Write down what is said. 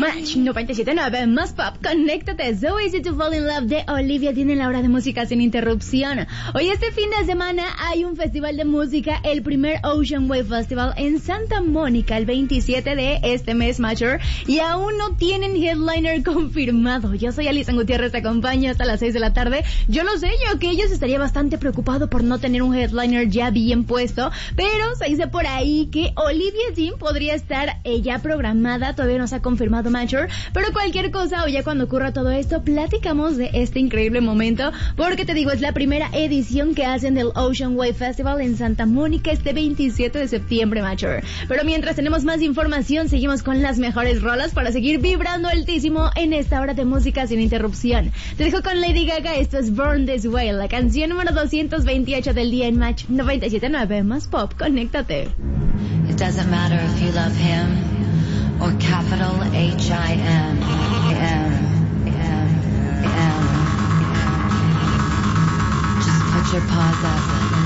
Match 97.9, más pop, conéctate. So Easy to Fall in Love de Olivia tiene la hora de música sin interrupción. Hoy este fin de semana hay un festival de música, el primer Ocean Wave Festival en Santa Mónica, el 27 de este mes, Matcher, y aún no tienen headliner confirmado. Yo soy Alison Gutiérrez, te acompaño hasta las 6 de la tarde. Yo lo sé, yo que ellos estaría bastante preocupado por no tener un headliner ya bien puesto, pero se dice por ahí que Olivia Dean podría estar ya programada, todavía no se ha confirmado Matcher, pero cualquier cosa o ya cuando ocurra todo esto, platicamos de este increíble momento, porque te digo, es la primera edición que hacen del Ocean Wave Festival en Santa Mónica este 27 de septiembre, Matcher. Pero mientras tenemos más información, seguimos con las mejores rolas para seguir vibrando altísimo en esta hora de música sin interrupción. Te dejo con Lady Gaga, esto es Born This Way, la canción número 228 del día en Match 97.9, más pop, conéctate. It doesn't matter if you love him or capital H-I-M. Just put your paws up.